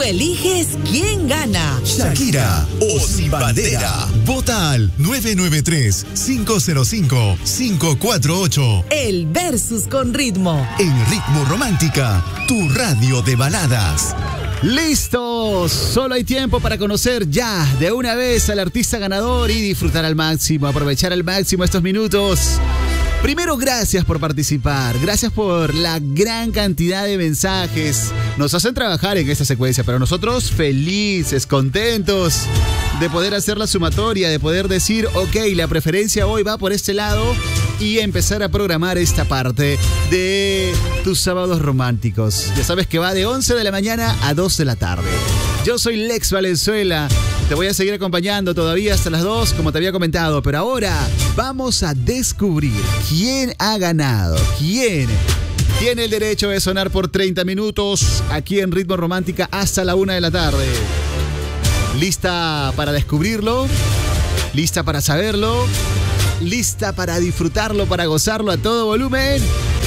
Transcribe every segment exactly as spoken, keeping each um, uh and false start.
eliges quién gana. Shakira o Sin Bandera. Vota al nueve nueve tres, cinco cero cinco, cinco cuatro ocho. El Versus con Ritmo. En Ritmo Romántica, tu radio de baladas. ¡Listos! Solo hay tiempo para conocer ya de una vez al artista ganador y disfrutar al máximo, aprovechar al máximo estos minutos. Primero, gracias por participar, gracias por la gran cantidad de mensajes. Nos hacen trabajar en esta secuencia, pero nosotros felices, contentos de poder hacer la sumatoria, de poder decir, ok, la preferencia hoy va por este lado y empezar a programar esta parte de tus sábados románticos. Ya sabes que va de once de la mañana a dos de la tarde. Yo soy Lex Valenzuela. Te voy a seguir acompañando todavía hasta las dos, como te había comentado. Pero ahora vamos a descubrir quién ha ganado, quién tiene el derecho de sonar por treinta minutos aquí en Ritmo Romántica hasta la una de la tarde. ¿Lista para descubrirlo? ¿Lista para saberlo? ¿Lista para disfrutarlo, para gozarlo a todo volumen?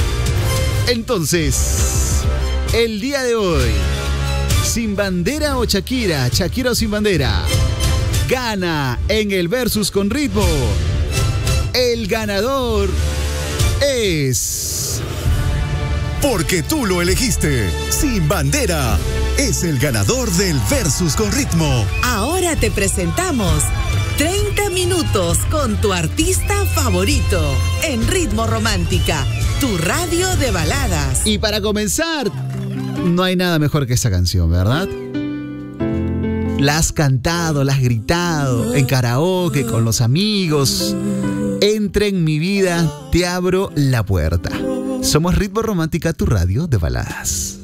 Entonces, el día de hoy, ¿Sin Bandera o Shakira? ¿Shakira o Sin Bandera? Gana en el Versus con Ritmo. El ganador es... Porque tú lo elegiste. Sin Bandera es el ganador del Versus con Ritmo. Ahora te presentamos treinta minutos con tu artista favorito en Ritmo Romántica, tu radio de baladas. Y para comenzar, no hay nada mejor que esta canción, ¿verdad? La has cantado, la has gritado en karaoke con los amigos. Entra en mi vida, te abro la puerta. Somos Ritmo Romántica, tu radio de baladas.